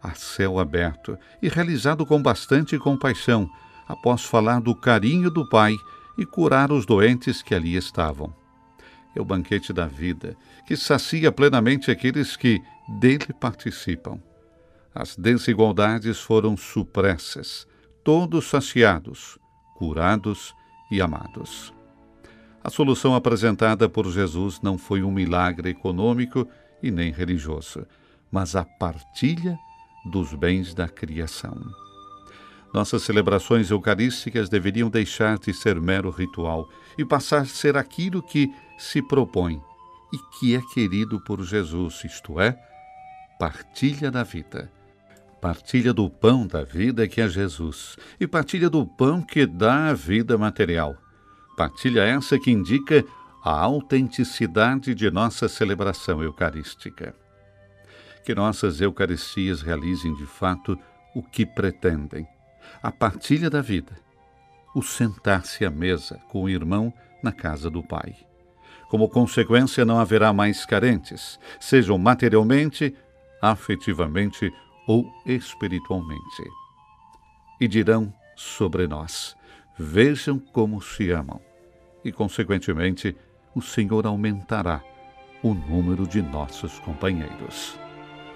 a céu aberto e realizado com bastante compaixão, após falar do carinho do Pai e curar os doentes que ali estavam. É o banquete da vida, que sacia plenamente aqueles que dele participam. As desigualdades foram supressas, todos saciados, curados e amados. A solução apresentada por Jesus não foi um milagre econômico e nem religioso, mas a partilha dos bens da criação. Nossas celebrações eucarísticas deveriam deixar de ser mero ritual e passar a ser aquilo que se propõe e que é querido por Jesus, isto é, partilha da vida. Partilha do pão da vida que é Jesus e partilha do pão que dá a vida material. Partilha essa que indica a autenticidade de nossa celebração eucarística. Que nossas eucaristias realizem de fato o que pretendem: a partilha da vida, o sentar-se à mesa com o irmão na casa do Pai. Como consequência, não haverá mais carentes, sejam materialmente, afetivamente ou espiritualmente. E dirão sobre nós: vejam como se amam. E, consequentemente, o Senhor aumentará o número de nossos companheiros.